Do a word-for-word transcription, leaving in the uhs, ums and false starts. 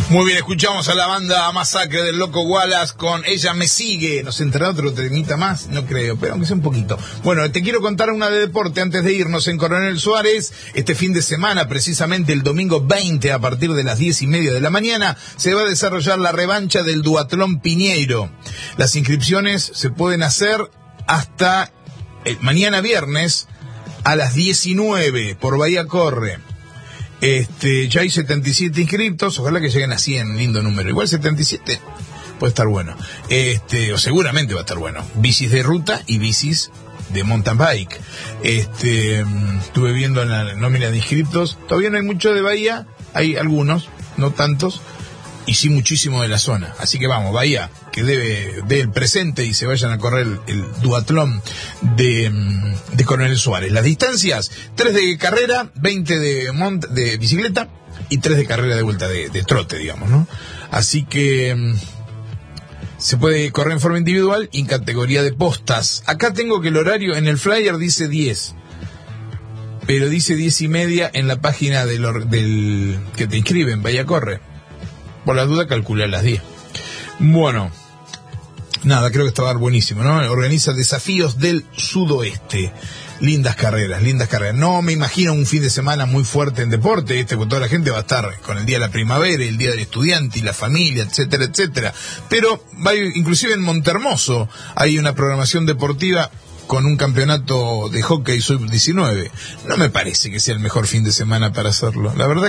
Muy bien, escuchamos a la banda Masacre del Loco Wallace con Ella Me Sigue. ¿Nos entrará otro temita más? No creo, pero aunque sea un poquito. Bueno, te quiero contar una de deporte antes de irnos. En Coronel Suárez, este fin de semana, precisamente el domingo veinte, a partir de las diez y media de la mañana, se va a desarrollar la revancha del Duatlón Piñeiro. Las inscripciones se pueden hacer hasta el mañana viernes a las diecinueve por Bahía Corre. Este, ya hay setenta y siete inscriptos, ojalá que lleguen a cien, lindo número. Igual setenta y siete puede estar bueno. Este, o seguramente va a estar bueno. Bicis de ruta y bicis de mountain bike. Este, estuve viendo en la nómina de inscriptos. Todavía no hay mucho de Bahía, hay algunos, no tantos, y sí muchísimo de la zona. Así que vamos, Bahía, que debe, dé el presente y se vayan a correr el, el duatlón de, de Coronel Suárez. Las distancias, tres de carrera, veinte de, mont, de bicicleta y tres de carrera de vuelta, de, de trote, digamos, ¿no? Así que se puede correr en forma individual y en categoría de postas. Acá tengo que el horario en el flyer dice diez, pero dice diez y media en la página del, del que te inscriben, Bahía Corre. Por la duda, calculé a las diez. Bueno, nada, creo que esto va a estar buenísimo, ¿no? Organiza Desafíos del Sudoeste. Lindas carreras, lindas carreras. No me imagino un fin de semana muy fuerte en deporte, este, porque toda la gente va a estar con el Día de la Primavera, el Día del Estudiante y la familia, etcétera, etcétera. Pero va, inclusive en Montermoso hay una programación deportiva con un campeonato de hockey sub diecinueve. No me parece que sea el mejor fin de semana para hacerlo. La verdad